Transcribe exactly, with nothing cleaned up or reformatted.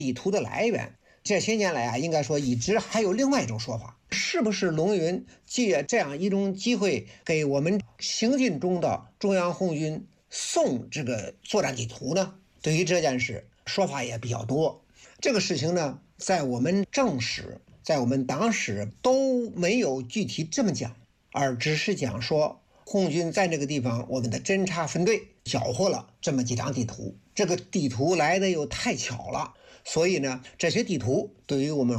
地图的来源，这些年来啊，应该说一直还有另外一种说法，是不是龙云借这样一种机会给我们行进中的中央红军送这个作战地图呢？对于这件事说法也比较多。这个事情呢，在我们正史，在我们党史都没有具体这么讲，而只是讲说红军在那个地方，我们的侦察分队缴获了这么几张地图。这个地图来的又太巧了，所以呢，这些地图对于我们